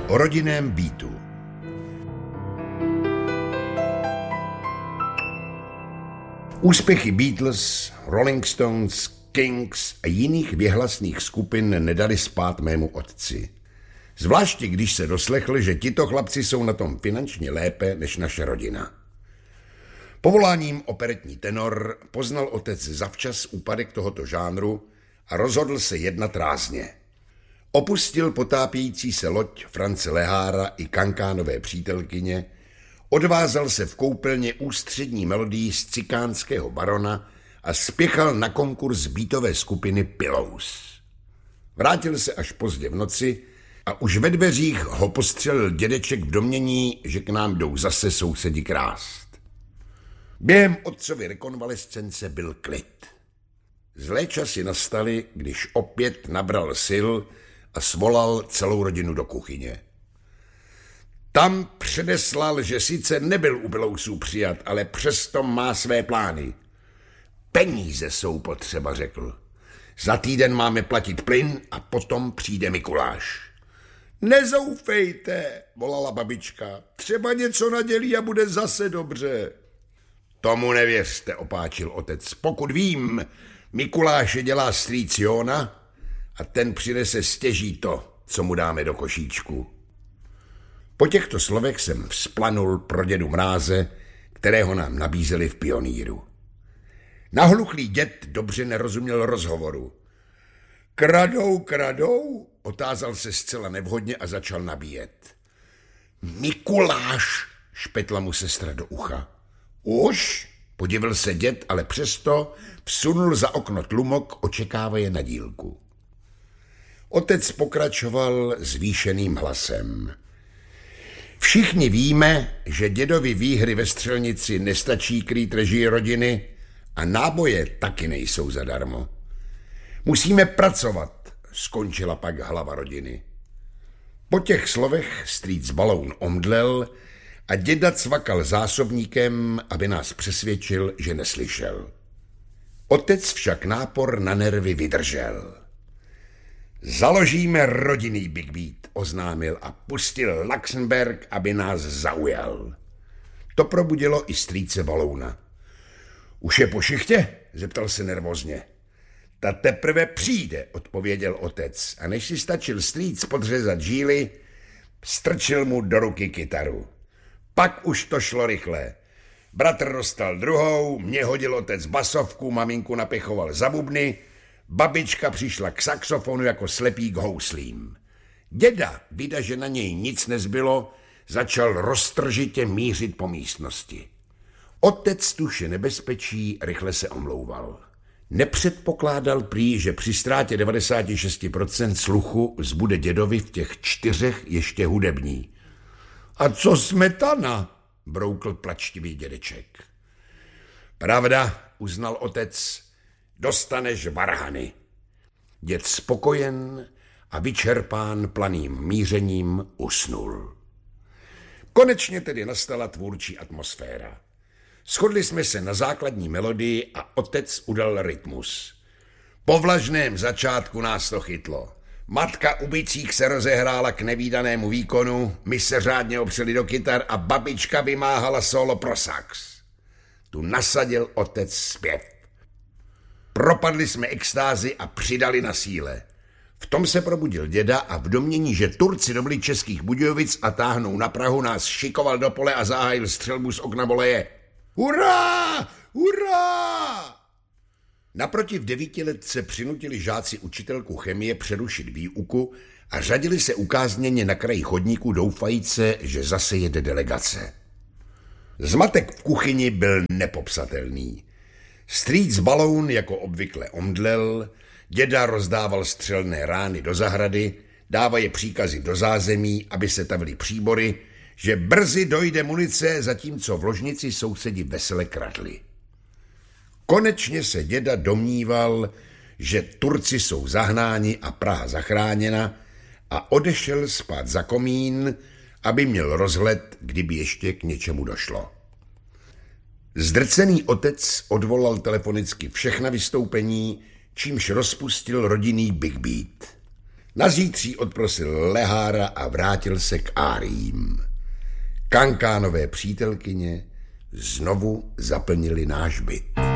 O rodinném býtu. Úspěchy Beatles, Rolling Stones, Kings a jiných věhlasných skupin nedali spát mému otci. Zvláště když se doslechl, že tito chlapci jsou na tom finančně lépe než naše rodina. Povoláním operetní tenor poznal otec zavčas úpadek tohoto žánru a rozhodl se jednat rázně. Opustil potápějící se loď France Lehára i kankánové přítelkyně, odvázal se v koupelně ústřední melodii z cikánského barona a spěchal na konkurs beatové skupiny Pillows. Vrátil se až pozdě v noci a už ve dveřích ho postřelil dědeček v domnění, že k nám jdou zase sousedi krást. Během otcovy rekonvalescence byl klid. Zlé časy nastaly, když opět nabral sil a svolal celou rodinu do kuchyně. Tam předeslal, že sice nebyl u Pillousů přijat, ale přesto má své plány. Peníze jsou potřeba, řekl. Za týden máme platit plyn a potom přijde Mikuláš. Nezoufejte, volala babička. Třeba něco nadělí a bude zase dobře. Tomu nevěřte, opáčil otec. Pokud vím, Mikuláše dělá strýc Jona a ten přinese stěží to, co mu dáme do košíčku. Po těchto slovech jsem vzplanul pro dědu Mráze, kterého nám nabízeli v Pionýru. Nahluchlý děd dobře nerozuměl rozhovoru. Kradou, otázal se zcela nevhodně a začal nabíjet. Mikuláš, špetla mu sestra do ucha. Už? Podivil se děd, ale přesto vsunul za okno tlumok, očekávaje na dílku. Otec pokračoval zvýšeným hlasem. Všichni víme, že dědovi výhry ve střelnici nestačí krýt režii rodiny a náboje taky nejsou zadarmo. Musíme pracovat, skončila pak hlava rodiny. Po těch slovech strýc Baloun omdlel a děda cvakal zásobníkem, aby nás přesvědčil, že neslyšel. Otec však nápor na nervy vydržel. Založíme rodinný Big Beat, oznámil a pustil Luxemburg, aby nás zaujal. To probudilo i strýce Balouna. Už je po šichtě? Zeptal se nervózně. Ta teprve přijde, odpověděl otec a než si stačil strýc podřezat žíly, strčil mu do ruky kytaru. Pak už to šlo rychle. Bratr dostal druhou, mě hodil otec basovku, maminku napichoval za bubny, babička přišla k saxofonu jako slepý k houslím. Děda, vida, že na něj nic nezbylo, začal roztržitě mířit po místnosti. Otec tuše nebezpečí rychle se omlouval. Nepředpokládal prý, že při ztrátě 96% sluchu zbude dědovi v těch 4 ještě hudební. A co smetana? Broukl plačtivý dědeček. Pravda, uznal otec, dostaneš varhany. Děd spokojen a vyčerpán planým mířením usnul. Konečně tedy nastala tvůrčí atmosféra. Shodli jsme se na základní melodii a otec udal rytmus. Po vlažném začátku nás to chytlo. Matka u bicích se rozehrála k nevídanému výkonu, my se řádně opřeli do kytar a babička vymáhala solo pro sax. Tu nasadil otec zpěv. Propadli jsme extázi a přidali na síle. V tom se probudil děda a v domnění, že Turci dobili Českých Budějovic a táhnou na Prahu, nás šikoval do pole a zahájil střelbu z okna voleje. Hurá! Hurá! Naproti v 9letce přinutili žáci učitelku chemie přerušit výuku a řadili se ukázněně na kraji chodníku doufajíce, že zase jede delegace. Zmatek v kuchyni byl nepopsatelný. Strýc Baloun jako obvykle omdlel, děda rozdával střelné rány do zahrady, dávaje příkazy do zázemí, aby se tavily příbory, že brzy dojde munice, zatímco v ložnici sousedi vesele kradli. Konečně se děda domníval, že Turci jsou zahnáni a Praha zachráněna a odešel spát za komín, aby měl rozhled, kdyby ještě k něčemu došlo. Zdrcený otec odvolal telefonicky všechna vystoupení, čímž rozpustil rodinný Big Beat. Nazítří odprosil lehára a vrátil se k áriím. Kankánové přítelkyně znovu zaplnili náš byt.